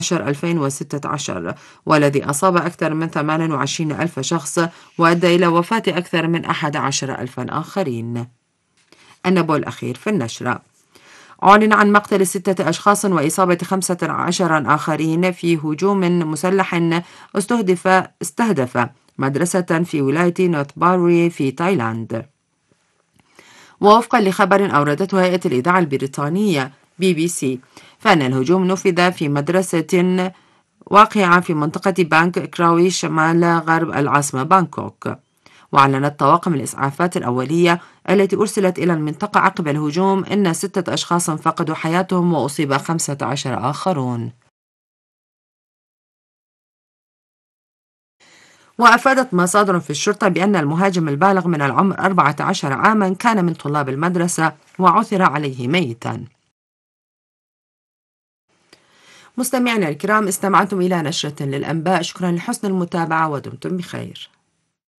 2016 والذي أصاب أكثر من 28 ألف شخص وأدى إلى وفاة أكثر من 11 ألفا آخرين. النبأ الأخير في النشرة: أعلن عن مقتل 6 أشخاص وإصابة 15 آخرين في هجوم مسلح استهدف مدرسة في ولاية نورث باري في تايلاند. ووفقا لخبر أوردته هيئة الإذاعة البريطانية BBC، فإن الهجوم نفذ في مدرسة واقعة في منطقة بانك كراوي شمال غرب العاصمة بانكوك. وأعلنت طواقم الإسعافات الأولية التي أرسلت إلى المنطقة عقب الهجوم أن 6 أشخاص فقدوا حياتهم وأصيب 15 آخرون. وأفادت مصادر في الشرطة بأن المهاجم البالغ من العمر 14 عاما كان من طلاب المدرسة وعثر عليه ميتا. مستمعينا الكرام، استمعتم إلى نشرة للأنباء. شكرا لحسن المتابعة ودمتم بخير.